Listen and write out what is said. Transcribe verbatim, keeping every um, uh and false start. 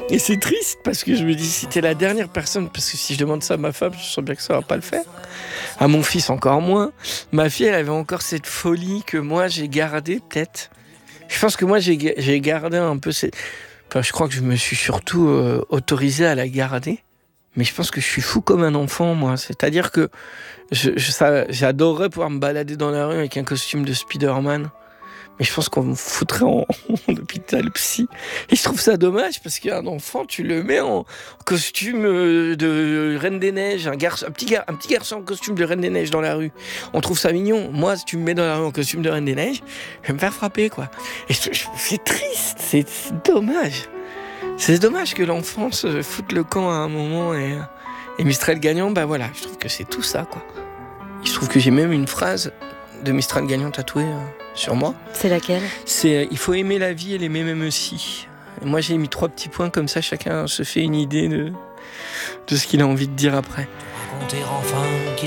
Et c'est triste parce que je me dis, si t'es la dernière personne, parce que si je demande ça à ma femme, je sens bien que ça va pas le faire. À mon fils, encore moins. Ma fille, elle avait encore cette folie que moi, j'ai gardée, peut-être. Je pense que moi, j'ai, j'ai gardé un peu cette... Enfin, je crois que je me suis surtout euh, autorisé à la garder. Mais je pense que je suis fou comme un enfant, moi. C'est-à-dire que je, je, ça, j'adorerais pouvoir me balader dans la rue avec un costume de Spider-Man. Mais je pense qu'on me foutrait en, en hôpital psy. Et je trouve ça dommage parce qu'un enfant, tu le mets en costume de Reine des Neiges, un, garçon, un, petit gar, un petit garçon en costume de Reine des Neiges dans la rue. On trouve ça mignon. Moi, si tu me mets dans la rue en costume de Reine des Neiges, je vais me faire frapper, quoi. Et je, je, c'est triste, c'est, c'est dommage. C'est dommage que l'enfant se foute le camp à un moment et, et Mistral gagnant, bah voilà, je trouve que c'est tout ça, quoi. Je trouve que j'ai même une phrase de Mistral gagnant tatouée euh, sur moi. C'est laquelle ? C'est euh, il faut aimer la vie et l'aimer même aussi. Et moi j'ai mis trois petits points comme ça, chacun se fait une idée de, de ce qu'il a envie de dire après. Raconter enfin